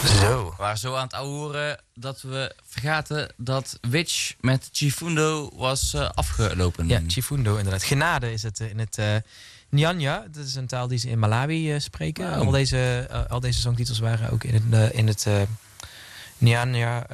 Zo. We waren zo aan het ouwehoeren dat we vergaten dat Witch met Chifundo was afgelopen. Ja, Chifundo inderdaad. Genade is het in het Nyanja. Dat is een taal die ze in Malawi spreken. Wow. Al deze songtitels waren ook in het Nyanja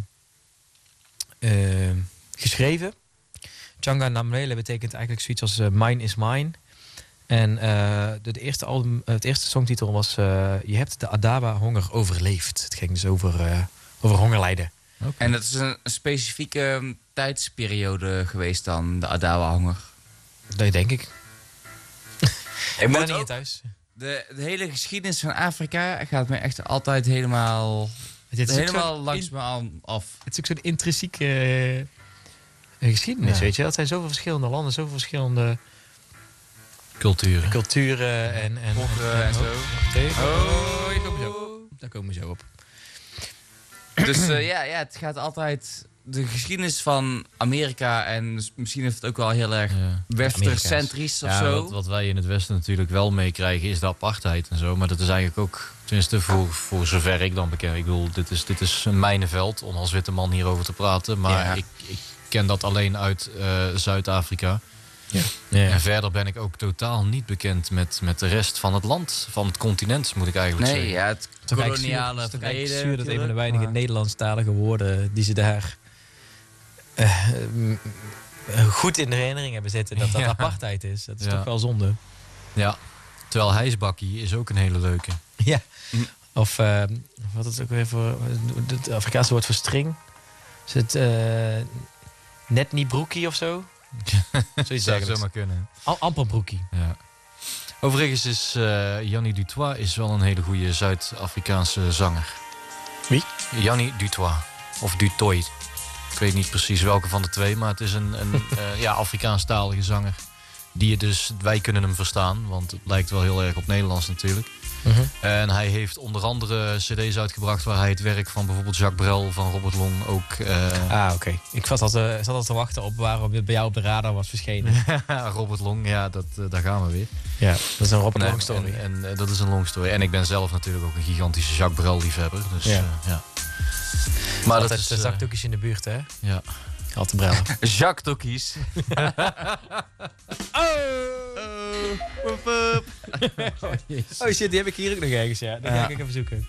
geschreven. Changa Namlele betekent eigenlijk zoiets als mine is mine. En het eerste songtitel was Je hebt de Adawa-honger overleefd. Het ging dus over hongerlijden. Okay. En dat is een specifieke tijdsperiode geweest dan, de Adawa-honger? Dat denk ik. Ik ben er niet in ook, thuis. De hele geschiedenis van Afrika gaat me echt altijd helemaal langs me af. Het is ook zo'n intrinsieke geschiedenis, weet je. Dat zijn zoveel verschillende landen, zoveel verschillende culturen en volkeren en zo. Daar komen we zo op. Dus het gaat altijd de geschiedenis van Amerika en misschien heeft het ook wel heel erg westercentrisch of zo. Wat wij in het Westen natuurlijk wel meekrijgen is de apartheid en zo. Maar dat is eigenlijk ook, tenminste voor zover ik dan bekend. Ik bedoel, dit is een mijnenveld om als witte man hierover te praten. Maar ik ken dat alleen uit Zuid-Afrika. Ja. Ja. En verder ben ik ook totaal niet bekend met de rest van het land, van het continent, moet ik eigenlijk zeggen. Nee, ja, het koloniale verleden. Zuur dat een van de weinige Nederlandstalige woorden die ze daar goed in de herinnering hebben zitten, dat apartheid is. Dat is toch wel zonde. Ja, terwijl hijsbakkie is ook een hele leuke. Ja, of wat is het ook weer voor het Afrikaanse woord voor string? Is het net niet broekie of zo? Zoiets zou zomaar kunnen. Amper broekie. Ja. Overigens is Jannie Dutoit is wel een hele goede Zuid-Afrikaanse zanger. Wie? Jannie Dutoit. Of Dutoit. Ik weet niet precies welke van de twee, maar het is een Afrikaanstalige zanger. Wij kunnen hem verstaan, want het lijkt wel heel erg op Nederlands natuurlijk. En hij heeft onder andere cd's uitgebracht waar hij het werk van bijvoorbeeld Jacques Brel, van Robert Long ook... oké. Ik zat al te wachten op waarom het bij jou op de radar was verschenen. Robert Long, daar gaan we weer. Ja, dat is een Robert Long story. En dat is een long story. En ik ben zelf natuurlijk ook een gigantische Jacques Brel liefhebber. Dus ja. Maar dat is de zakdoekjes in de buurt, hè? Ja. Altijd brellen. Jacques Tokkies. Oh shit, die heb ik hier ook nog ergens, ja. Die ga ik even zoeken.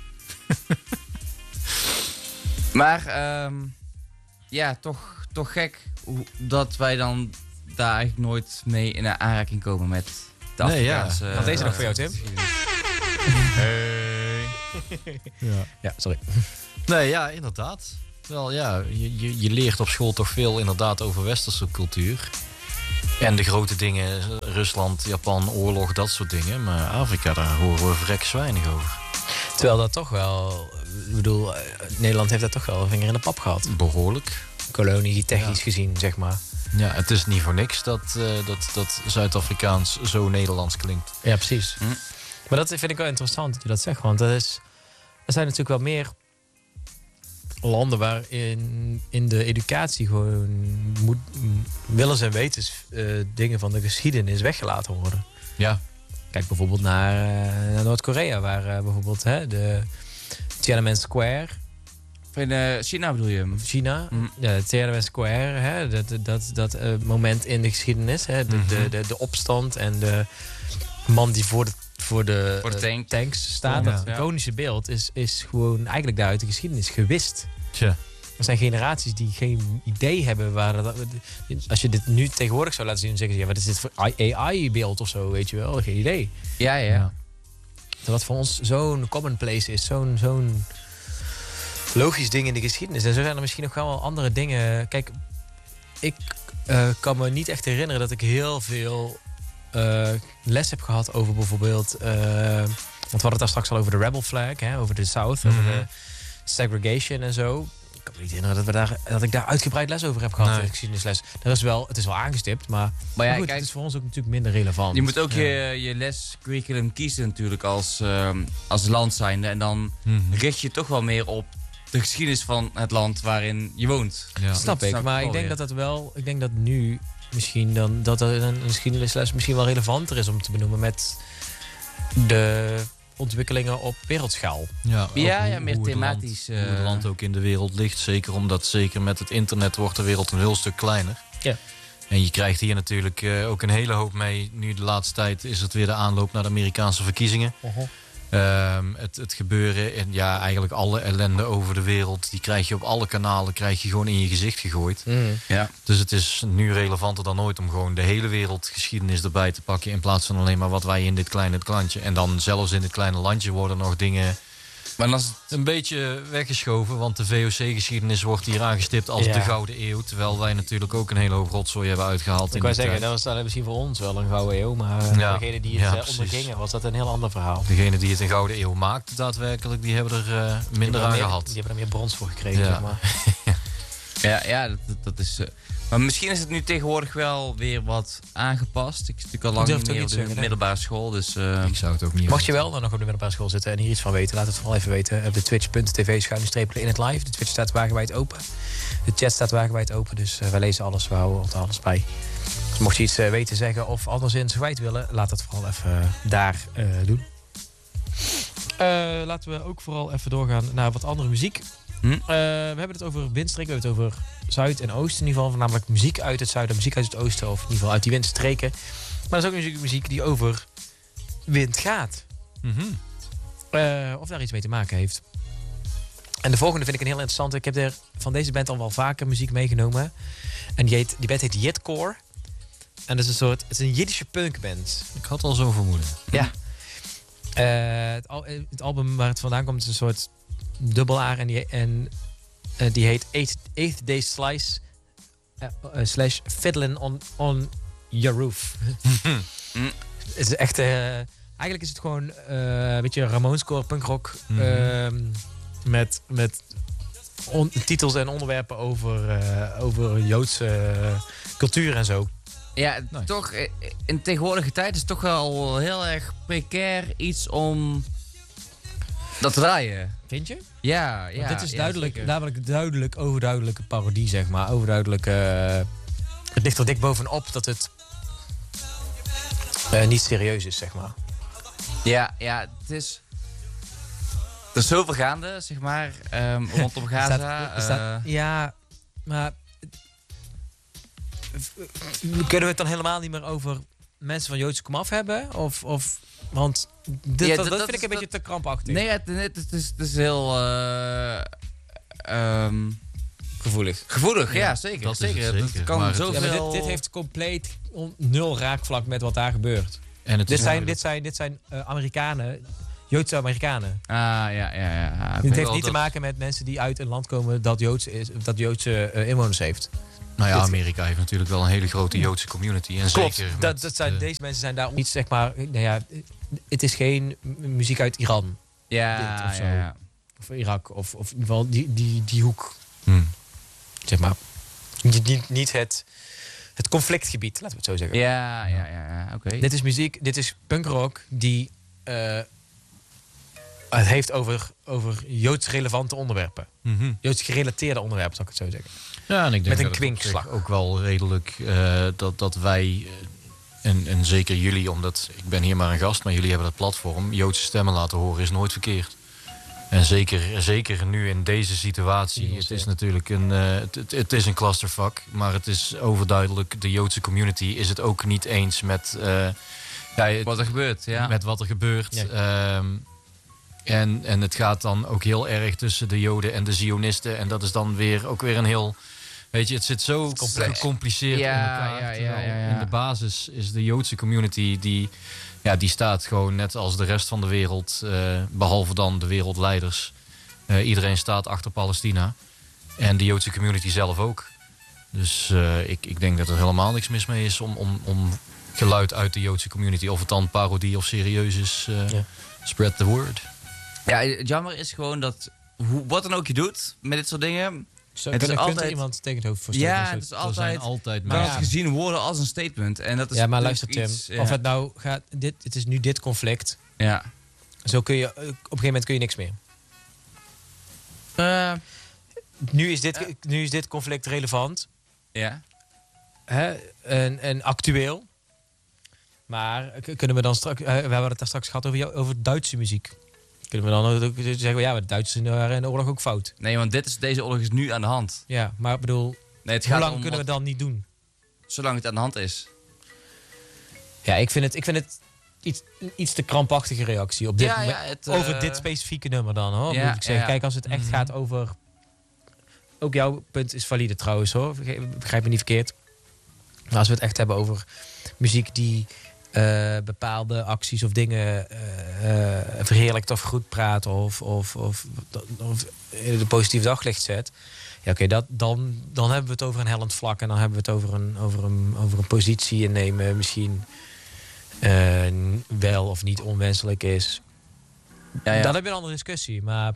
Maar, toch gek dat wij dan daar eigenlijk nooit mee in aanraking komen met de Afrikaanse... Wat deze nog voor jou, Tim? Hey. Ja, sorry. Nee, ja, inderdaad. Terwijl, je leert op school toch veel inderdaad over westerse cultuur. En de grote dingen, Rusland, Japan, oorlog, dat soort dingen. Maar Afrika, daar horen we vreks weinig over. Terwijl dat toch wel... Ik bedoel, Nederland heeft daar toch wel een vinger in de pap gehad. Behoorlijk. Kolonie, technisch gezien, zeg maar. Ja, het is niet voor niks dat Zuid-Afrikaans zo Nederlands klinkt. Ja, precies. Maar dat vind ik wel interessant dat je dat zegt. Want er zijn natuurlijk wel meer landen waarin in de educatie gewoon willens en wetens dingen van de geschiedenis weggelaten worden. Ja. Kijk bijvoorbeeld naar Noord-Korea, waar bijvoorbeeld de Tiananmen Square. In China bedoel je? China, ja, Tiananmen Square, dat moment in de geschiedenis, de opstand en de man die voor de tanks staat. Dat iconische beeld is gewoon eigenlijk daar uit de geschiedenis gewist. Tja. Er zijn generaties die geen idee hebben als je dit nu tegenwoordig zou laten zien, dan zeggen ze, wat is dit voor AI-beeld of zo, weet je wel? Geen idee. Ja. Wat voor ons zo'n commonplace is, zo'n logisch ding in de geschiedenis. En zo zijn er misschien nog wel andere dingen. Kijk, ik kan me niet echt herinneren dat ik heel veel les heb gehad over bijvoorbeeld... want we hadden het daar straks al over de Rebel Flag, over de South, over de segregation en zo. Ik kan me niet herinneren dat ik daar uitgebreid les over heb gehad in de geschiedenisles. Het is wel aangestipt, maar goed, kijk, het is voor ons ook natuurlijk minder relevant. Je moet ook je lescurriculum kiezen natuurlijk als land zijnde. En dan richt je toch wel meer op de geschiedenis van het land waarin je woont. Ja. Snap ik, maar ik denk dat nu misschien dat er een geschiedenisles misschien wel relevanter is om te benoemen met de ontwikkelingen op wereldschaal. Ja, meer thematisch. Hoe het land ook in de wereld ligt. Zeker omdat zeker met het internet wordt de wereld een heel stuk kleiner. Ja. En je krijgt hier natuurlijk ook een hele hoop mee. Nu de laatste tijd is het weer de aanloop naar de Amerikaanse verkiezingen. Het gebeuren en eigenlijk alle ellende over de wereld, die krijg je op alle kanalen, krijg je gewoon in je gezicht gegooid. Ja. Dus het is nu relevanter dan ooit om gewoon de hele wereldgeschiedenis erbij te pakken, in plaats van alleen maar wat wij in dit kleine landje. En dan zelfs in dit kleine landje worden nog dingen Maar als het een beetje weggeschoven, want de VOC-geschiedenis wordt hier aangestipt als de Gouden Eeuw. Terwijl wij natuurlijk ook een hele hoop rotzooi hebben uitgehaald. Ik wou zeggen, dat was dan misschien voor ons wel een Gouden Eeuw, maar degene die het ondergingen, was dat een heel ander verhaal. Degene die het een Gouden Eeuw maakte daadwerkelijk, die hebben er minder aan gehad. Die hebben er meer brons voor gekregen, zeg maar. dat is... maar misschien is het nu tegenwoordig wel weer wat aangepast. Ik zit natuurlijk al lang niet meer op de middelbare school. Dus, ik zou het ook niet. Mocht je wel dan nog op de middelbare school zitten en hier iets van weten, laat het vooral even weten. Op de twitch.tv/in het live. De Twitch staat wagenwijd open. De chat staat wagenwijd open, dus wij lezen alles, we houden alles bij. Dus mocht je iets weten, zeggen of anderszins kwijt willen, laat dat vooral even daar doen. Laten we ook vooral even doorgaan naar wat andere muziek. We hebben het over windstreken, we hebben het over Zuid en Oost in ieder geval. Voornamelijk muziek uit het zuiden, muziek uit het oosten. Of in ieder geval uit die windstreken. Maar er is ook muziek die over wind gaat. Of daar iets mee te maken heeft. En de volgende vind ik een heel interessante. Ik heb er van deze band al wel vaker muziek meegenomen. En die band heet Yidcore. En dat is het is een Jiddische punkband. Ik had al zo'n vermoeden. Ja. Het album waar het vandaan komt is een soort dubbelaar en die heet Eighth Day Slice / Fiddlin' on Your Roof. Het is echt eigenlijk is het gewoon een beetje Ramones-core punkrock met titels en onderwerpen over Joodse cultuur en zo. Ja, nice. Toch in tegenwoordige tijd is het toch wel heel erg precair iets om dat te draaien. Vind je? Ja. Want dit is namelijk overduidelijke parodie, zeg maar. Overduidelijk. Het ligt er dik bovenop dat het niet serieus is, zeg maar. Ja, het is... Er is zoveel gaande, zeg maar, rondom Gaza. Ja, maar... Kunnen we het dan helemaal niet meer over mensen van Joodse komaf hebben? Want dat vind ik een beetje te krampachtig. Nee, het is heel... gevoelig. Gevoelig, ja, zeker. Dat zeker. Is het dat kan zoveel... Maar dit heeft compleet nul raakvlak met wat daar gebeurt. En het dit zijn Amerikanen, Joodse Amerikanen. Ja. Dit heeft niet te maken met mensen die uit een land komen dat Joodse inwoners heeft. Nou ja, Amerika heeft natuurlijk wel een hele grote Joodse community. En klopt, zeker deze mensen zijn daar iets, zeg maar... het is geen muziek uit Iran. Ja, of zo. Ja. Of Irak, of in ieder geval die hoek. Zeg maar. Niet het conflictgebied, laten we het zo zeggen. Ja, oké. Dit is muziek, dit is punkrock die... het heeft over Joods relevante onderwerpen. Joods gerelateerde onderwerpen, zal ik het zo zeggen. Ja, en ik denk met een kwinkslag. Ook wel redelijk dat wij, en zeker jullie, omdat ik ben hier maar een gast, maar jullie hebben dat platform, Joodse stemmen laten horen is nooit verkeerd. En zeker nu in deze situatie, het is natuurlijk het is een clusterfuck, maar het is overduidelijk, de Joodse community is het ook niet eens met wat er gebeurt. Ja. Met wat er gebeurt. Ja. En het gaat dan ook heel erg tussen de Joden en de Zionisten. En dat is dan ook weer een heel... Weet je, het zit zo gecompliceerd in elkaar. In de basis is de Joodse community die staat gewoon net als de rest van de wereld. Behalve dan de wereldleiders. Iedereen staat achter Palestina. En de Joodse community zelf ook. Dus ik denk dat er helemaal niks mis mee is om geluid uit de Joodse community. Of het dan parodie of serieus is. Spread the word. Ja, het jammer is gewoon dat wat dan ook je doet met dit soort dingen... Het is altijd iemand tegen het hoofd voor steken. Ja, het is altijd kan het gezien worden als een statement. En dat is ja, maar luister Tim, of het nou gaat... Het is nu dit conflict. Ja. Zo kun je... Op een gegeven moment kun je niks meer. Nu is dit conflict relevant. Ja. En actueel. Maar kunnen we dan straks... we hebben het daar straks gehad over Duitse muziek. Kunnen we dan ook zeggen... Ja, de Duitsers waren in de oorlog ook fout. Nee, want deze oorlog is nu aan de hand. Ja, maar ik bedoel... Nee, het hoe gaat lang om kunnen we dan niet doen? Zolang het aan de hand is. Ja, ik vind het iets te krampachtige reactie op dit over dit specifieke nummer dan, hoor. Ja, moet ik zeggen. ja. Kijk, als het echt gaat over... Ook jouw punt is valide trouwens, hoor. Begrijp me niet verkeerd. Maar als we het echt hebben over muziek die bepaalde acties of dingen verheerlijkt of goed praat of in de positieve daglicht zet. Ja, oké, dan hebben we het over een hellend vlak en dan hebben we het over een positie innemen misschien wel of niet onwenselijk is. Ja. Dan heb je een andere discussie, maar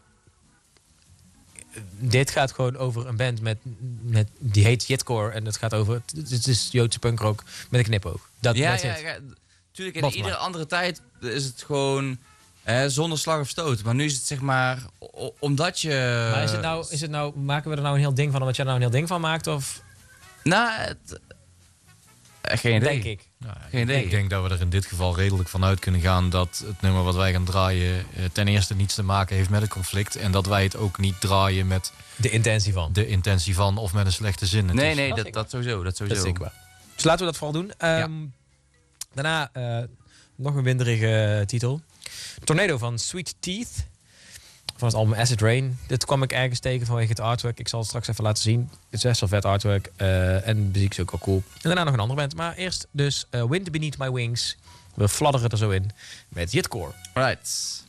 dit gaat gewoon over een band die heet Jitcore en het gaat over het is Joodse punkrock met een knipoog. Ja. Tuurlijk, in iedere andere tijd is het gewoon zonder slag of stoot. Maar nu is het zeg maar omdat je... Maar is het nou, maken we er nou een heel ding van omdat jij er nou een heel ding van maakt? Of? Nou, geen idee. Denk ik. Nou, Geen idee. Ik denk dat we er in dit geval redelijk van uit kunnen gaan dat het nummer wat wij gaan draaien ten eerste niets te maken heeft met het conflict. En dat wij het ook niet draaien met de intentie van. Of met een slechte zin. Nee, dat sowieso. Dat is zeker waar. Dus laten we dat vooral doen. Daarna nog een winderige titel. Tornado van Sweet Teeth. Van het album Acid Rain. Dit kwam ik ergens tegen vanwege het artwork. Ik zal het straks even laten zien. Het is best wel vet artwork. En de muziek is ook wel cool. En daarna nog een andere band. Maar eerst dus Wind Beneath My Wings. We fladderen er zo in met Jitcore. Right.